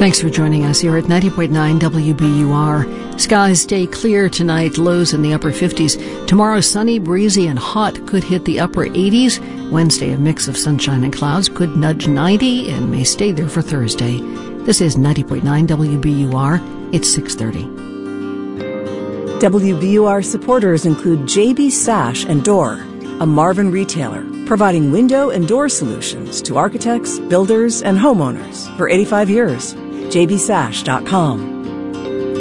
Thanks for joining us here at 90.9 WBUR. Skies stay clear tonight, lows in the upper 50s. Tomorrow, sunny, breezy, and hot, could hit the upper 80s. Wednesday, a mix of sunshine and clouds, could nudge 90 and may stay there for Thursday. This is 90.9 WBUR. It's 6:30. WBUR supporters include JB Sash and Door, a Marvin retailer, providing window and door solutions to architects, builders, and homeowners for 85 years. jbsash.com.